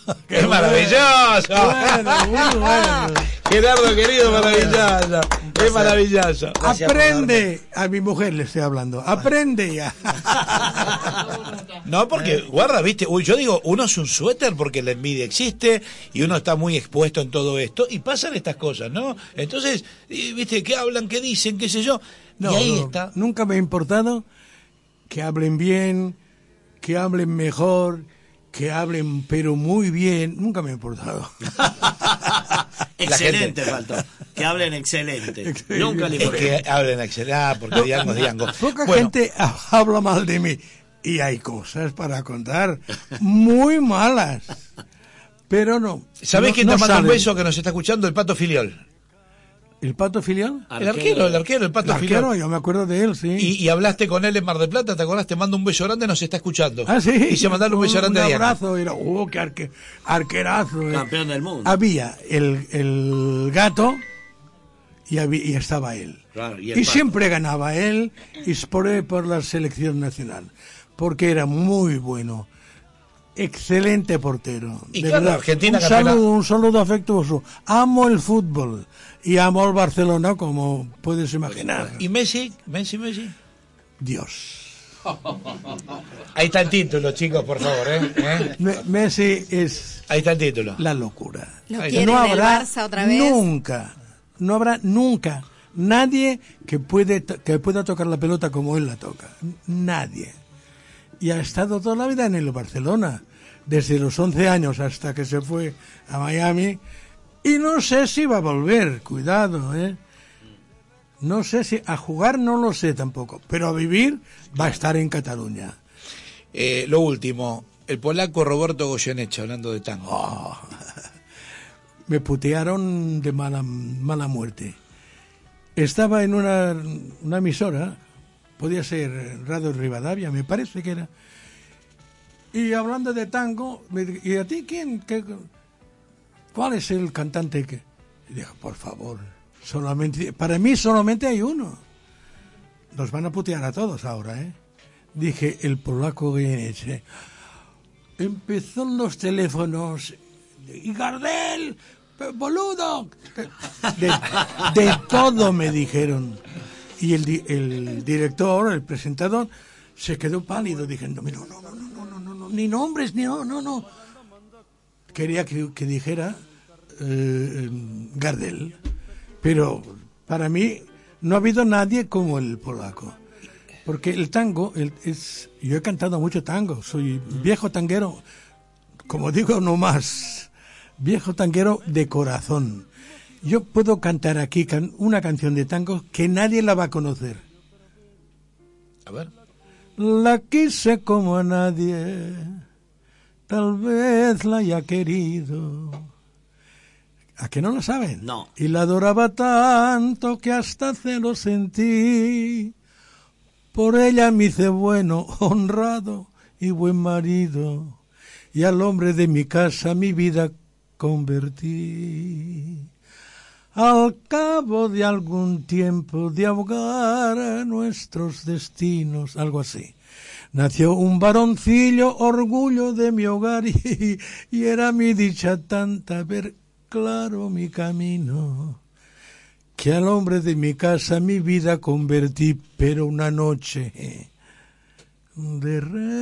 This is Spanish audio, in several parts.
¡Qué maravilloso! Bueno, muy bueno. Gerardo, querido, maravilloso. ¡Qué maravilloso! Aprende, a mi mujer le estoy hablando, aprende ya. No, porque, guarda, viste, yo digo, uno es un suéter porque la envidia existe y uno está muy expuesto en todo esto y pasan estas cosas, ¿no? Entonces, viste, ¿qué hablan, qué dicen, qué sé yo? No, y ahí está. Nunca me ha importado que hablen bien, que hablen mejor, que hablen pero muy bien, nunca me ha importado. Excelente, faltó. Que hablen excelente. Nunca le importó. Que hablen excelente, porque diango. Poca gente habla mal de mí. Y hay cosas para contar muy malas. Pero no. ¿Sabés quién te manda un salen. beso que nos está escuchando? El Pato Filiol. ¿El Pato Filiol? El arquero, el Pato Filiol. Yo me acuerdo de él, sí. Y hablaste con él en Mar del Plata, ¿te acordás? Te mando un beso grande, nos está escuchando. Ah, sí. Y se mandaron un beso grande a Diana. Un abrazo, era, qué arquerazo. Campeón del mundo. Había el gato y estaba él. Claro, y siempre ganaba él y por la selección nacional. Porque era muy bueno. Excelente portero. Y de claro, verdad. Argentina Un saludo afectuoso. Amo el fútbol y amo el Barcelona, como puedes imaginar. ¿Y Messi? Dios. Ahí está el título, chicos, por favor, ¿eh? Messi es... Ahí está el título. La locura. ¿Lo quieren del Barça otra vez? No habrá nunca nadie que pueda tocar la pelota como él la toca. Nadie. Y ha estado toda la vida en el Barcelona, desde los 11 años hasta que se fue a Miami, y no sé si va a volver, cuidado, no sé si a jugar, no lo sé tampoco, pero a vivir va a estar en Cataluña. Lo último, el polaco Roberto Goyeneche, hablando de tango. Me putearon de mala muerte. Estaba en una emisora, podía ser Radio Rivadavia, me parece que era, y hablando de tango, ¿y a ti quién? ¿Cuál es el cantante que...? Y dijo, por favor, para mí solamente hay uno. Nos van a putear a todos ahora, Dije, el polaco Goyeneche. Empezó los teléfonos, y Gardel, boludo, de todo me dijeron. Y el director, el presentador, se quedó pálido diciendo, no, ni nombres, no. Quería que dijera Gardel, pero para mí no ha habido nadie como el polaco. Porque el tango, yo he cantado mucho tango, soy viejo tanguero, como digo, no más, viejo tanguero de corazón. Yo puedo cantar aquí una canción de tango que nadie la va a conocer. A ver. La quise como a nadie, tal vez la haya querido. ¿A que no la saben? No. Y la adoraba tanto que hasta celos sentí. Por ella me hice bueno, honrado y buen marido. Y al hombre de mi casa mi vida convertí. Al cabo de algún tiempo de ahogar nuestros destinos, algo así, nació un varoncillo, orgullo de mi hogar, y era mi dicha tanta ver claro mi camino, que al hombre de mi casa mi vida convertí, pero una noche de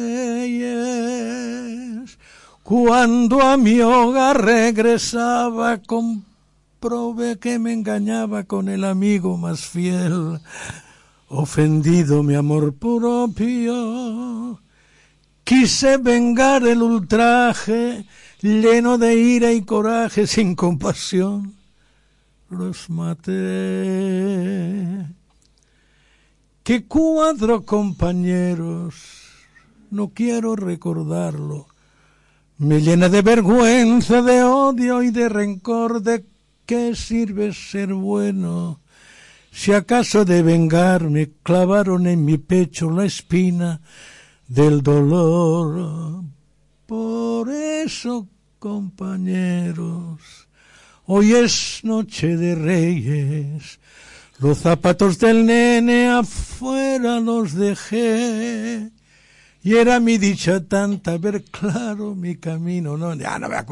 reyes, cuando a mi hogar regresaba, comprobé que me engañaba con el amigo más fiel. Ofendido mi amor propio, quise vengar el ultraje, lleno de ira y coraje, sin compasión, los maté. Qué cuadro, compañeros, no quiero recordarlo, me llena de vergüenza, de odio y de rencor. ¿De qué sirve ser bueno si acaso de vengarme clavaron en mi pecho la espina del dolor? Por eso, compañeros, hoy es noche de reyes, los zapatos del nene afuera los dejé, y era mi dicha tanta ver claro mi camino. No, ya no me acuerdo.